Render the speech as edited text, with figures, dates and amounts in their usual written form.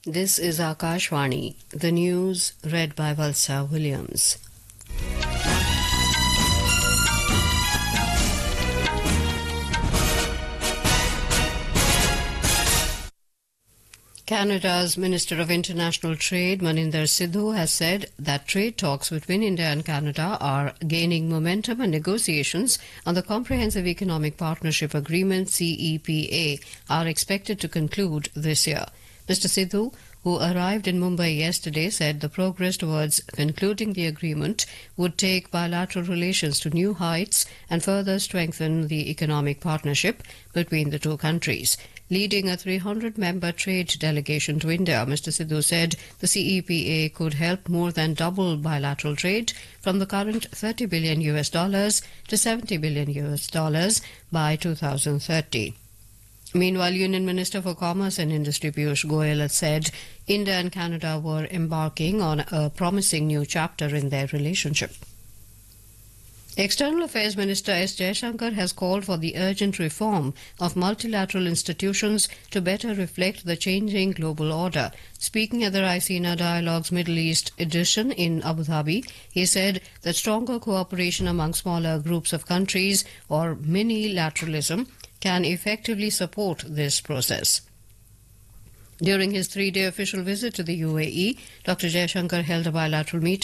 This is Akashvani, the news read by Valsa Williams. Canada's Minister of International Trade, Maninder Sidhu, has said that trade talks between India and Canada are gaining momentum and negotiations on the Comprehensive Economic Partnership Agreement CEPA are expected to conclude this year. Mr. Sidhu, who arrived in Mumbai yesterday, said the progress towards concluding the agreement would take bilateral relations to new heights and further strengthen the economic partnership between the two countries. Leading a 300-member trade delegation to India, Mr. Sidhu said the CEPA could help more than double bilateral trade from the current $30 billion to $70 billion by 2030. Meanwhile, Union Minister for Commerce and Industry Piyush Goyal has said India and Canada were embarking on a promising new chapter in their relationship. External Affairs Minister S. Jaishankar has called for the urgent reform of multilateral institutions to better reflect the changing global order. Speaking at the Raisina Dialogues Middle East edition in Abu Dhabi, he said that stronger cooperation among smaller groups of countries, or mini-lateralism, can effectively support this process. During his 3-day official visit to the UAE, Dr. Jaishankar held a bilateral meeting